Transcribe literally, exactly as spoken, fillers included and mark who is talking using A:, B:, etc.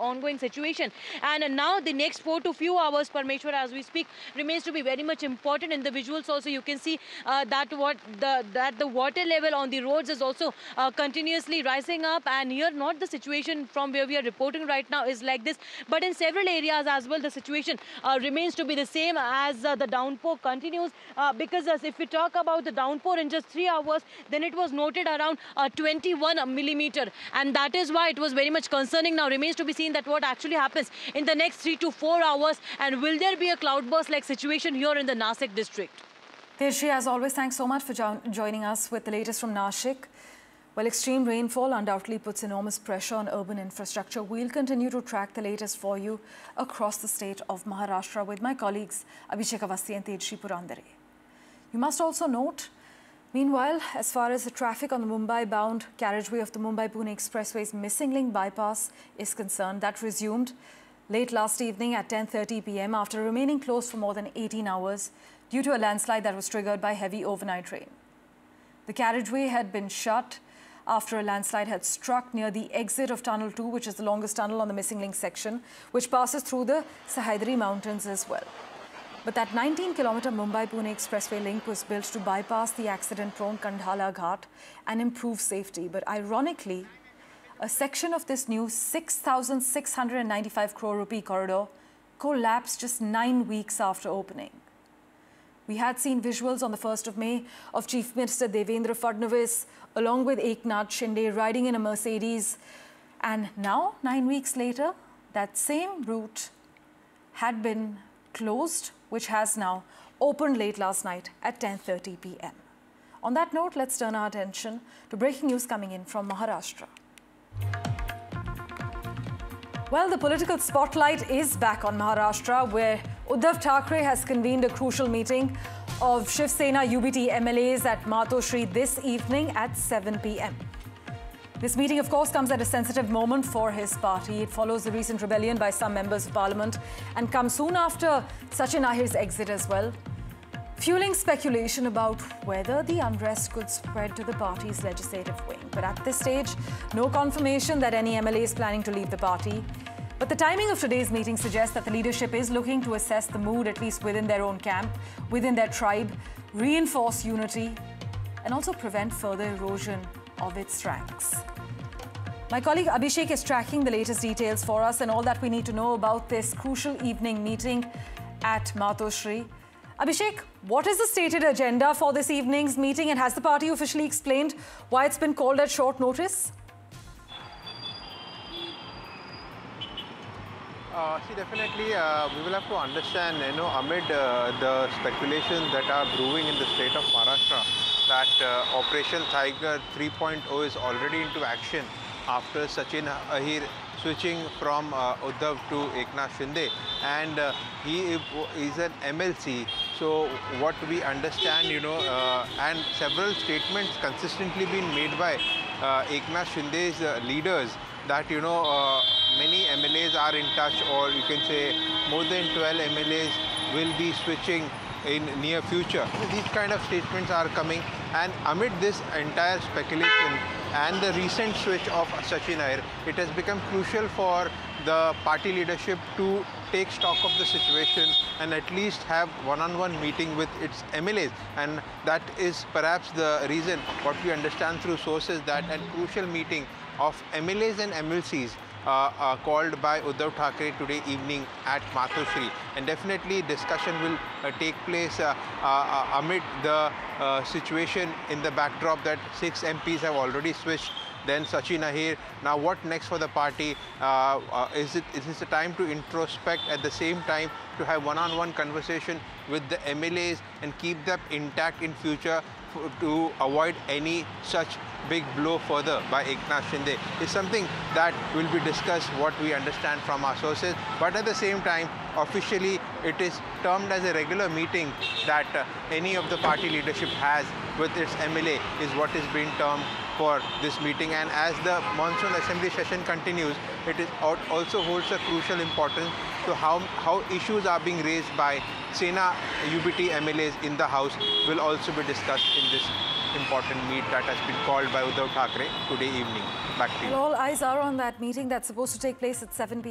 A: ongoing situation. And now the next four to few hours, Parmeshwar, as we speak, remains to be very much important. In the visuals also, you can see uh, that what the that the water level on the roads is also uh, continuously rising up. And here, not the situation from where we are reporting right now is like this, but in several areas as well, the situation uh, remains to be the same as uh, the downpour continues. Uh, because as if we talk about the downpour in just three hours, then it was noted around uh, twenty-one millimeter, and that is why it was very much concerning. Now remains to be seen that what actually happens in the next three to four hours, and will there be a cloudburst-like situation here in the Nashik district?
B: Tejashree, as always, thanks so much for jo joining us with the latest from Nashik. Well, extreme rainfall undoubtedly puts enormous pressure on urban infrastructure. We'll continue to track the latest for you across the state of Maharashtra with my colleagues Abhishek Awasthi and Tejashree Purandare. You must also note, meanwhile, as far as the traffic on the Mumbai-bound carriageway of the Mumbai-Pune Expressway's missing link bypass is concerned, that resumed late last evening at ten thirty p m after remaining closed for more than eighteen hours due to a landslide that was triggered by heavy overnight rain. The carriageway had been shut after a landslide had struck near the exit of Tunnel two, which is the longest tunnel on the missing link section, which passes through the Sahyadri Mountains as well. But that nineteen kilometer Mumbai-Pune Expressway link was built to bypass the accident-prone Kandhala Ghat and improve safety. But ironically, a section of this new six thousand six hundred ninety-five crore rupee corridor collapsed just nine weeks after opening. We had seen visuals on the first of May of Chief Minister Devendra Fadnavis along with Eknath Shinde riding in a Mercedes. And now, nine weeks later, that same route had been closed, which has now opened late last night at ten thirty p m On that note, let's turn our attention to breaking news coming in from Maharashtra. Well, the political spotlight is back on Maharashtra, where Uddhav Thackeray has convened a crucial meeting of Shiv Sena U B T M L As at Matoshri this evening at seven p m This meeting, of course, comes at a sensitive moment for his party. It follows the recent rebellion by some members of parliament and comes soon after Sachin Ahir's exit as well, fueling speculation about whether the unrest could spread to the party's legislative wing. But at this stage, no confirmation that any M L A is planning to leave the party. But the timing of today's meeting suggests that the leadership is looking to assess the mood, at least within their own camp, within their tribe, reinforce unity, and also prevent further erosion of its ranks. My colleague Abhishek is tracking the latest details for us and all that we need to know about this crucial evening meeting at Matoshri. Abhishek, what is the stated agenda for this evening's meeting, and has the party officially explained why it's been called at short notice?
C: Uh, see, definitely, uh, we will have to understand, you know, amid uh, the speculations that are brewing in the state of Maharashtra, that uh, Operation Tiger three point oh is already into action after Sachin Ahir switching from uh, Uddhav to Eknath Shinde, and uh, he is an M L C. So what we understand, you know, uh, and several statements consistently been made by uh, Eknath Shinde's uh, leaders that, you know, uh, many M L As are in touch, or you can say more than twelve M L As will be switching in near future. These kind of statements are coming, and amid this entire speculation and the recent switch of Sachin Ahir, it has become crucial for the party leadership to take stock of the situation and at least have one-on-one meeting with its M L As. And that is perhaps the reason, what we understand through sources, that a crucial meeting of M L As and M L Cs Uh, uh, called by Uddhav Thackeray today evening at Matoshri. And definitely discussion will uh, take place uh, uh, uh, amid the uh, situation in the backdrop that six M Ps have already switched. Then Sachin Ahir. Now what next for the party? Uh, uh, is, it, is this a time to introspect, at the same time to have one-on-one conversation with the M L As and keep them intact in future to avoid any such big blow further by Eknath Shinde? Is something that will be discussed, what we understand from our sources. But at the same time, officially it is termed as a regular meeting that uh, any of the party leadership has with its M L A is what is being termed for this meeting. And as the monsoon assembly session continues, it is also holds a crucial importance to how, how issues are being raised by Sena U B T M L As in the House will also be discussed in this important meet that has been called by Uddhav Thackeray today evening. Back to you.
B: Well, all eyes are on that meeting that's supposed to take place at seven p m